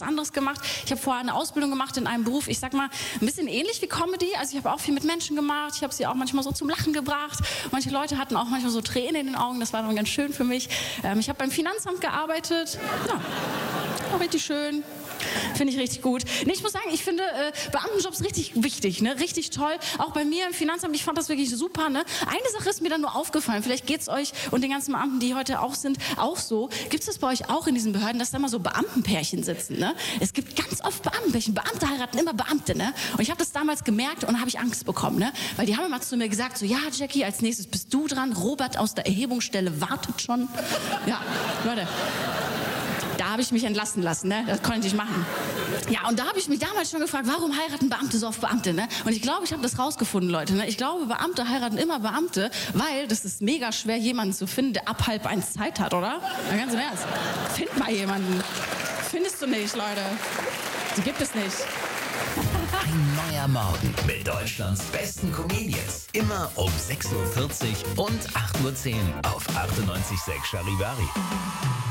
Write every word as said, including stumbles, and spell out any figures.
was anderes gemacht. Ich habe vorher eine Ausbildung gemacht in einem Beruf, ich sag mal, ein bisschen ähnlich wie Comedy. Also ich habe auch viel mit Menschen gemacht. Ich habe sie auch manchmal so zum Lachen gebracht. Manche Leute hatten auch manchmal so Tränen in den Augen. Das war dann ganz schön für mich. Ähm, ich habe beim Finanzamt gearbeitet. Ja, war richtig schön. Finde ich richtig gut. Nee, ich muss sagen, ich finde äh, Beamtenjobs richtig wichtig, ne? Richtig toll. Auch bei mir im Finanzamt, ich fand das wirklich super. Ne? Eine Sache ist mir dann nur aufgefallen. Vielleicht geht es euch und den ganzen Beamten, die heute auch sind, auch so. Gibt es das bei euch auch in diesen Behörden, dass da mal so Beamtenpärchen sitzen? Ne? Es gibt ganz oft Beamtenpärchen. Beamte heiraten immer Beamte. Ne? Und ich habe das damals gemerkt und habe ich Angst bekommen. Ne? Weil die haben immer zu mir gesagt, so, ja, Jackie, als nächstes bist du dran. Robert aus der Erhebungsstelle wartet schon. Ja, Leute. Da habe ich mich entlassen lassen, ne? Das konnte ich machen. Ja, und da habe ich mich damals schon gefragt, warum heiraten Beamte so oft Beamte, ne? Und ich glaube, ich habe das rausgefunden, Leute, ne? Ich glaube, Beamte heiraten immer Beamte, weil das ist mega schwer, jemanden zu finden, der ab halb eins Zeit hat, oder? Na, ganz im Ernst. Find mal jemanden. Findest du nicht, Leute. Die gibt es nicht. Ein neuer Morgen mit Deutschlands besten Comedians. Immer um sechs Uhr vierzig und acht Uhr zehn auf achtundneunzig Komma sechs Charivari.